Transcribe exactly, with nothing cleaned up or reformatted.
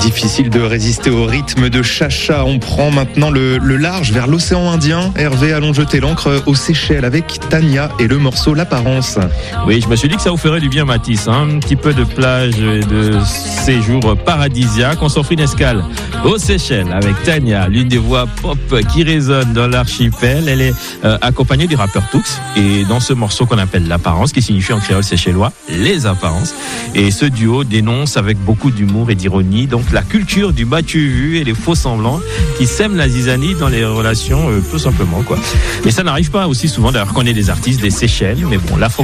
Difficile de résister au rythme de Chacha. On prend maintenant le, le large vers l'océan Indien. Hervé, allons jeter l'encre aux Seychelles avec Tania et le morceau L'Apparence. Oui, je me suis dit que ça vous ferait du bien, Mathis. Hein, un petit peu de plage et de séjour paradisiaque. On s'offre une escale aux Seychelles avec Tania, l'une des voix pop qui résonne dans l'archipel. Elle est euh, accompagnée du rappeur Toux. Et dans ce morceau qu'on appelle L'Apparence, qui signifie en créole séchellois les apparences. Et ce duo dénonce avec beaucoup d'humour et d'ironie donc la culture du battu vu et les faux semblants qui sèment la zizanie dans les relations, euh, tout simplement quoi. Mais ça n'arrive pas aussi souvent. D'ailleurs, qu'on ait des artistes des Seychelles, mais bon, l'afro